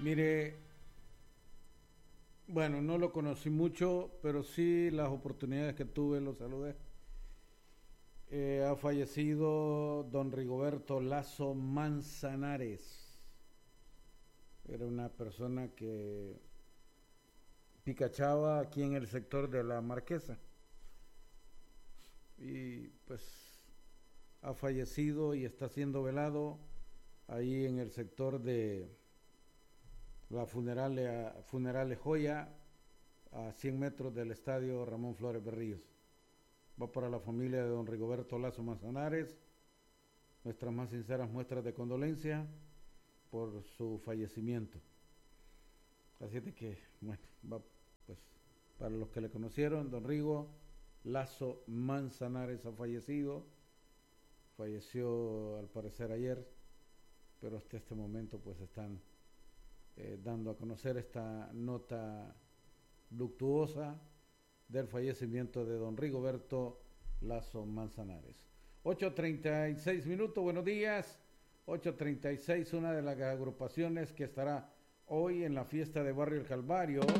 Mire, bueno, no lo conocí mucho, pero sí las oportunidades que tuve lo saludé. Ha fallecido don Rigoberto Lazo Manzanares. Era una persona que picachaba aquí en el sector de la Marquesa. Y pues ha fallecido y está siendo velado ahí en el sector de la Funerales Joya, a 100 metros del estadio Ramón Flores Berríos. Va para la familia de don Rigoberto Lazo Manzanares nuestras más sinceras muestras de condolencia por su fallecimiento. Así de que, bueno, va pues para los que le conocieron, don Rigo Lazo Manzanares ha fallecido. Falleció al parecer ayer, pero hasta este momento pues están dando a conocer esta nota luctuosa del fallecimiento de don Rigoberto Lazo Manzanares. 8:36, buenos días. 8:36, una de las agrupaciones que estará hoy en la fiesta de Barrio El Calvario.